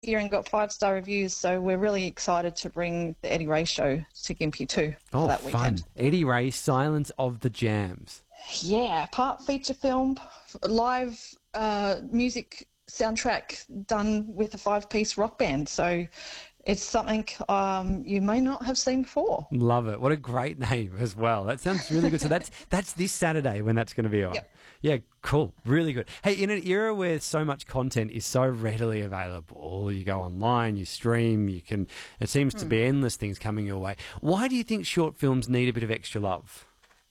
year and got 5-star reviews, so we're really excited to bring the Eddie Ray show to Gympie too for that weekend. Eddie Ray, Silence of the Jams. Yeah, part feature film, live music soundtrack done with a 5-piece rock band. So it's something you may not have seen before. Love it. What a great name as well. That sounds really good. So that's this Saturday when that's going to be on. Yep. Yeah, cool. Really good. Hey, in an era where so much content is so readily available, you go online, you stream, it seems to be endless things coming your way. Why do you think short films need a bit of extra love?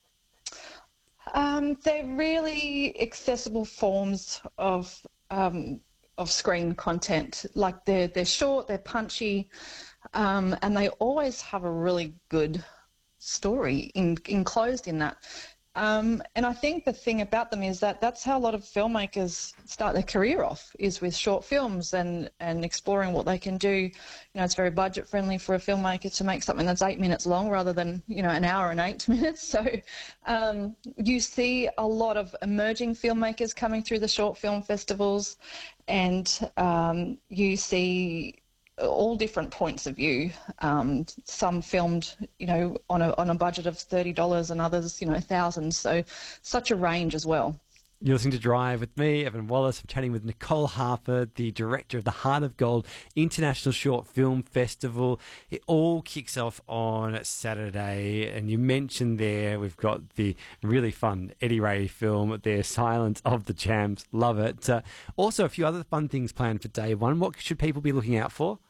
They're really accessible forms of screen content. Like they're short, they're punchy, and they always have a really good story enclosed in that. And I think the thing about them is that that's how a lot of filmmakers start their career off, is with short films and exploring what they can do. You know, it's very budget friendly for a filmmaker to make something that's 8 minutes long rather than, an hour and 8 minutes. So you see a lot of emerging filmmakers coming through the short film festivals, and you see all different points of view. Some filmed, on a budget of $30, and others, thousands. So such a range as well. You're listening to Drive with me, Evan Wallace. I'm chatting with Nicole Harper, the director of the Heart of Gold International Short Film Festival. It all kicks off on Saturday, and you mentioned there we've got the really fun Eddie Ray film there, Silence of the Jams. Love it. Also, a few other fun things planned for day one. What should people be looking out for?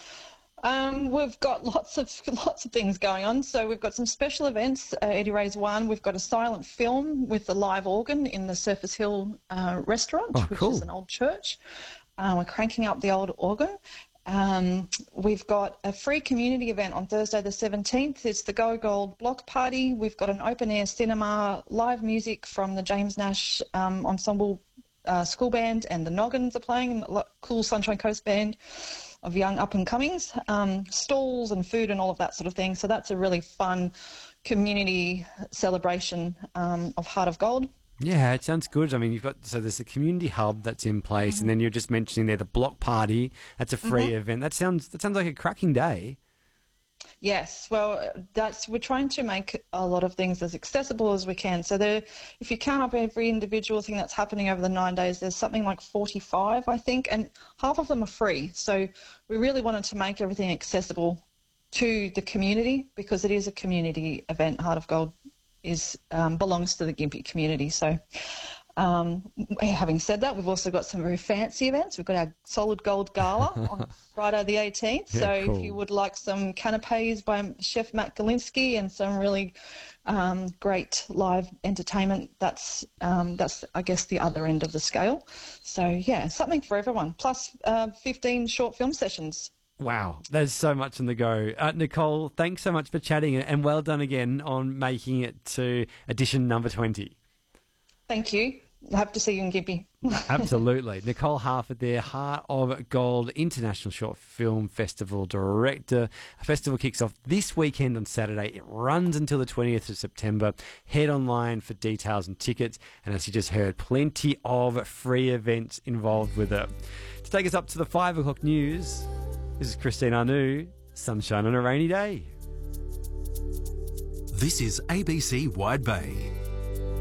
We've got lots of things going on. So we've got some special events. Eddie Ray's one. We've got a silent film with a live organ in the Surface Hill restaurant, which is an old church. We're cranking up the old organ. We've got a free community event on Thursday the 17th. It's the Go Gold Block Party. We've got an open-air cinema, live music from the James Nash Ensemble School Band, and the Noggins are playing, cool Sunshine Coast Band of young up-and-comings, stalls and food and all of that sort of thing. So that's a really fun community celebration of Heart of Gold. Yeah, it sounds good. I mean, there's a community hub that's in place, and then you're just mentioning there the block party. That's a free event. That sounds like a cracking day. Yes, well, we're trying to make a lot of things as accessible as we can. So if you count up every individual thing that's happening over the 9 days, there's something like 45, I think, and half of them are free. So we really wanted to make everything accessible to the community, because it is a community event. Heart of Gold belongs to the Gympie community. So having said that, we've also got some very fancy events. We've got our Solid Gold Gala on Friday the 18th. Yeah, so cool. If you would like some canapes by Chef Matt Galinsky and some really great live entertainment, that's I guess the other end of the scale. So yeah, something for everyone. Plus 15 short film sessions. Wow, there's so much on the go. Nicole, thanks so much for chatting, and well done again on making it to edition number 20. Thank you. I hope to see you in Gympie. Absolutely. Nicole Harford there, Heart of Gold International Short Film Festival Director. A festival kicks off this weekend on Saturday. It runs until the 20th of September. Head online for details and tickets. And as you just heard, plenty of free events involved with it. To take us up to the 5 o'clock news, this is Christine Anu, Sunshine on a Rainy Day. This is ABC Wide Bay.